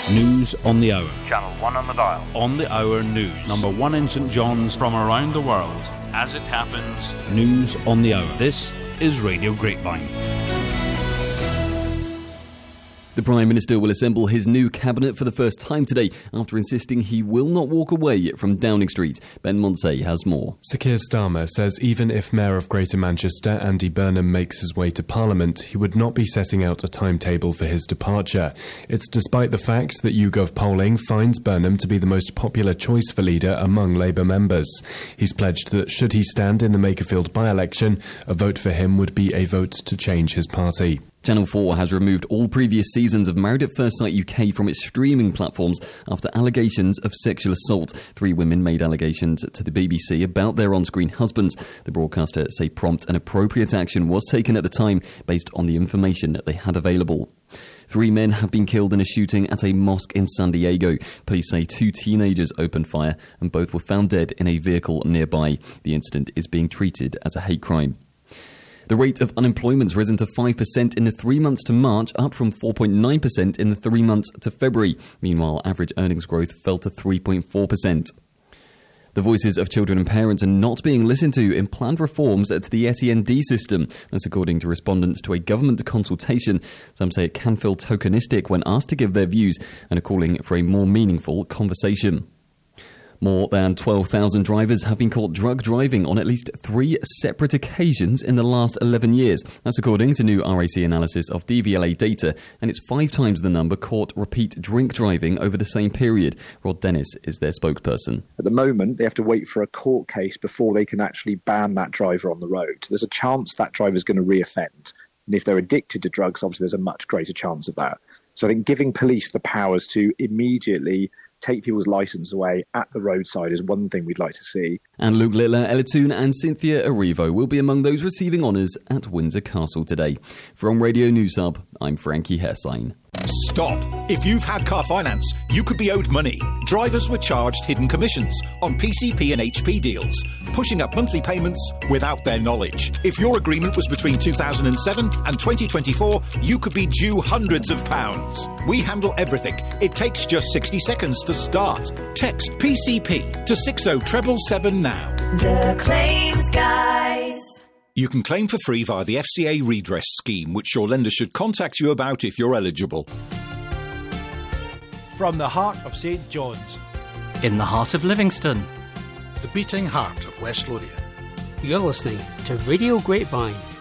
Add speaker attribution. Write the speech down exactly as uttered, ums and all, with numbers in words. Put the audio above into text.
Speaker 1: News on the hour.
Speaker 2: Channel one on the dial.
Speaker 1: On the hour news. Number one in St John's from around the world. As it happens, news on the hour. This is Radio Grapevine.
Speaker 3: The Prime Minister will assemble his new cabinet for the first time today after insisting he will not walk away from Downing Street. Ben Monsey has more.
Speaker 4: Sir Keir Starmer says even if Mayor of Greater Manchester Andy Burnham makes his way to Parliament, he would not be setting out a timetable for his departure. It's despite the fact that YouGov polling finds Burnham to be the most popular choice for leader among Labour members. He's pledged that should he stand in the Makerfield by-election, a vote for him would be a vote to change his party.
Speaker 3: Channel four has removed all previous seasons of Married at First Sight U K from its streaming platforms after allegations of sexual assault. Three women made allegations to the B B C about their on-screen husbands. The broadcaster say prompt and appropriate action was taken at the time based on the information that they had available. Three men have been killed in a shooting at a mosque in San Diego. Police say two teenagers opened fire and both were found dead in a vehicle nearby. The incident is being treated as a hate crime. The rate of unemployment has risen to five percent in the three months to March, up from four point nine percent in the three months to February. Meanwhile, average earnings growth fell to three point four percent. The voices of children and parents are not being listened to in planned reforms to the S E N D system. That's according to respondents to a government consultation. Some say it can feel tokenistic when asked to give their views and are calling for a more meaningful conversation. More than twelve thousand drivers have been caught drug driving on at least three separate occasions in the last eleven years. That's according to new R A C analysis of D V L A data, and it's five times the number caught repeat drink driving over the same period. Rod Dennis is their spokesperson.
Speaker 5: At the moment, they have to wait for a court case before they can actually ban that driver on the road. There's a chance that driver's going to reoffend. And if they're addicted to drugs, obviously there's a much greater chance of that. So I think giving police the powers to immediately take people's licence away at the roadside is one thing we'd like to see.
Speaker 3: And Luke Littler, Ella Toon and Cynthia Erivo will be among those receiving honours at Windsor Castle today. From Radio News Hub, I'm Frankie Hersign.
Speaker 6: Stop. If you've had car finance, you could be owed money. Drivers were charged hidden commissions on P C P and H P deals, pushing up monthly payments without their knowledge. If your agreement was between two thousand seven and twenty twenty-four, you could be due hundreds of pounds. We handle everything. It takes just sixty seconds to start. Text P C P to six oh seven seven now.
Speaker 7: The Claims Guys.
Speaker 6: You can claim for free via the F C A redress scheme, which your lender should contact you about if you're eligible.
Speaker 8: From the heart of St John's.
Speaker 9: In the heart of Livingston.
Speaker 10: The beating heart of West Lothian.
Speaker 11: You're listening to Radio Grapevine.